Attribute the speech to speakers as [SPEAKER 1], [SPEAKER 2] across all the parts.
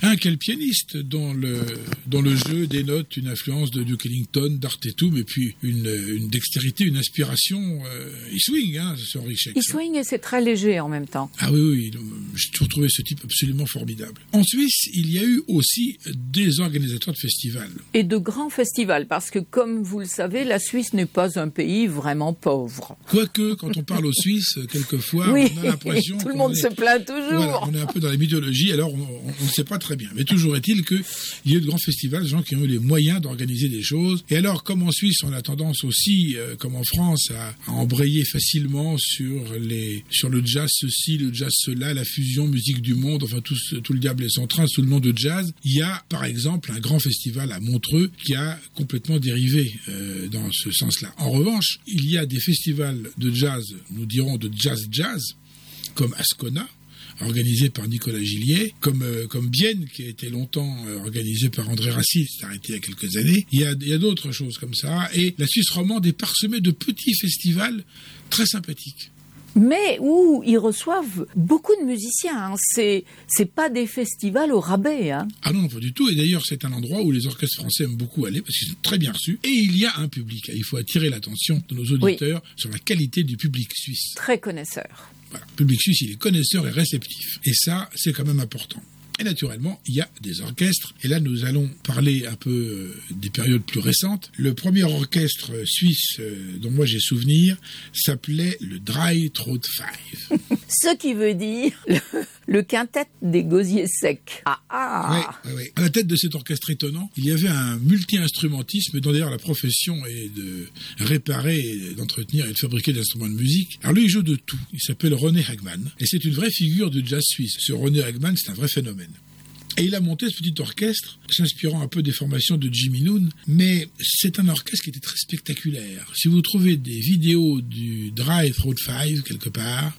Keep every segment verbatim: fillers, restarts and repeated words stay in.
[SPEAKER 1] Un quel pianiste dont le, dont le jeu dénote une influence de Duke Ellington, d'Art et tout, mais puis une, une dextérité, une inspiration. Euh, il swing, hein, ce Henri Scheck.
[SPEAKER 2] Il swing et c'est très léger en même temps.
[SPEAKER 1] Ah oui, oui, j'ai toujours trouvé ce type absolument formidable. En Suisse, il y a eu aussi des organisateurs de festivals.
[SPEAKER 2] Et de grands festivals, parce que comme vous le savez, la Suisse n'est pas un pays vraiment pauvre.
[SPEAKER 1] Quoique, quand on parle aux Suisses, quelquefois,
[SPEAKER 2] oui,
[SPEAKER 1] on a l'impression...
[SPEAKER 2] tout le monde
[SPEAKER 1] est,
[SPEAKER 2] se plaint toujours.
[SPEAKER 1] Voilà, on est un peu dans la mythologie, alors on ne sait pas très bien. Mais toujours est-il qu'il y a eu de grands festivals, des gens qui ont eu les moyens d'organiser des choses. Et alors, comme en Suisse, on a tendance aussi, euh, comme en France, à, à embrayer facilement sur, les, sur le jazz ceci, le jazz cela, la fusion, musique du monde, enfin tout, tout le diable et son train sous le nom de jazz. Il y a, par exemple, un grand festival à Montreux qui a complètement dérivé euh, dans ce sens-là. En revanche, il y a des festivals de jazz, nous dirons de jazz-jazz, comme Ascona, organisé par Nicolas Gillier, comme, euh, comme Bienne, qui a été longtemps euh, organisé par André Racine, c'est arrêté il y a quelques années. Il y a, il y a d'autres choses comme ça. Et la Suisse romande est parsemée de petits festivals très sympathiques.
[SPEAKER 2] Mais où ils reçoivent beaucoup de musiciens. Hein. C'est, c'est pas des festivals au rabais. Hein.
[SPEAKER 1] Ah non, pas du tout. Et d'ailleurs, c'est un endroit où les orchestres français aiment beaucoup aller parce qu'ils sont très bien reçus. Et il y a un public. Il faut attirer l'attention de nos auditeurs oui. sur la qualité du public suisse.
[SPEAKER 2] Très connaisseur.
[SPEAKER 1] Voilà. Le public suisse, il est connaisseur et réceptif. Et ça, c'est quand même important. Et naturellement, il y a des orchestres. Et là, nous allons parler un peu euh, des périodes plus récentes. Le premier orchestre suisse euh, dont moi j'ai souvenir s'appelait le Dry Throat Five.
[SPEAKER 2] Ce qui veut dire le, le quintet des gosiers secs. Ah ah
[SPEAKER 1] oui, oui, oui. À la tête de cet orchestre étonnant, il y avait un multi-instrumentisme dont d'ailleurs la profession est de réparer, et d'entretenir et de fabriquer des instruments de musique. Alors lui, il joue de tout. Il s'appelle René Hagman. Et c'est une vraie figure du jazz suisse. Ce René Hagman, c'est un vrai phénomène. Et il a monté ce petit orchestre, s'inspirant un peu des formations de Jimmy Noon, mais c'est un orchestre qui était très spectaculaire. Si vous trouvez des vidéos du Dry Throat Five quelque part,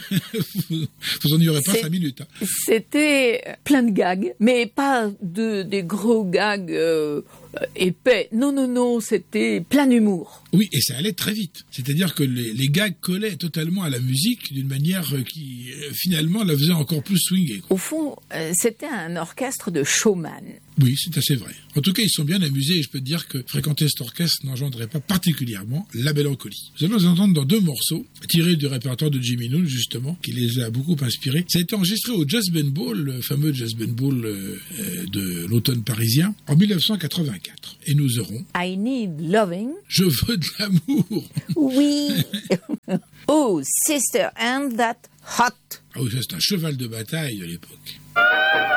[SPEAKER 1] vous, vous en y aurez pas c'est, cinq minutes. Hein.
[SPEAKER 2] C'était plein de gags, mais pas de, des gros gags euh, épais. Non, non, non, c'était plein d'humour.
[SPEAKER 1] Oui, et ça allait très vite. C'est-à-dire que les, les gags collaient totalement à la musique d'une manière qui, finalement, la faisait encore plus swinger.
[SPEAKER 2] Au fond, euh, c'était un orchestre de showman.
[SPEAKER 1] Oui, c'est assez vrai. En tout cas, ils sont bien amusés et je peux te dire que fréquenter cet orchestre n'engendrait pas particulièrement la mélancolie. Nous allons les entendre dans deux morceaux, tirés du répertoire de Jimmy Noon, justement, qui les a beaucoup inspirés. Ça a été enregistré au Jazz Band Ball, le fameux Jazz Band Ball euh, de l'automne parisien, en dix-neuf cent quatre-vingt-quatre. Et nous aurons...
[SPEAKER 2] I need loving.
[SPEAKER 1] Je veux de l'amour.
[SPEAKER 2] Oui. Oh, sister, and that hot.
[SPEAKER 1] Ah oui, ça c'est un cheval de bataille de l'époque.